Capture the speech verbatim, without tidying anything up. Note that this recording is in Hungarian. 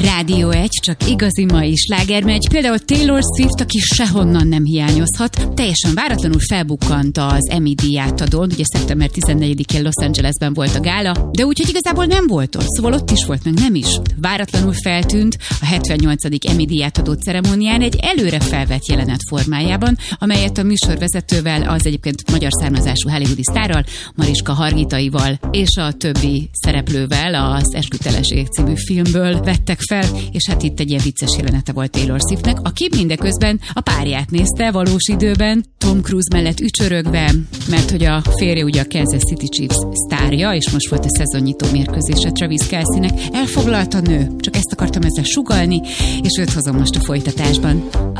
Rádió egy, csak igazi mai sláger megy. Például Taylor Swift, aki sehonnan nem hiányozhat. Teljesen váratlanul felbukkant az Emmy díj átadón, ugye szeptember tizennegyedikén Los Angelesben volt a gála, de úgyhogy igazából nem volt ott, szóval ott is volt, meg nem is. Váratlanul feltűnt a hetvennyolcadik Emmy díj átadó ceremónián egy előre felvett jelenet formájában, amelyet a műsorvezetővel, az egyébként magyar származású hollywoodi sztárral, Mariska Hargitaival és a többi szereplővel az Esküdtelenség című filmből vettek fel, és hát itt egy ilyen vicces jelenete volt Taylor Swiftnek, aki mindeközben a párját nézte valós időben, Tom Cruise mellett ücsörögve, mert hogy a férje ugye a Kansas City Chiefs sztárja, és most volt a szezonnyitó mérkőzése Travis Kelce-nek. Elfoglalt a nő, csak ezt akartam ezzel sugallni, és őt hozom most a folytatásban.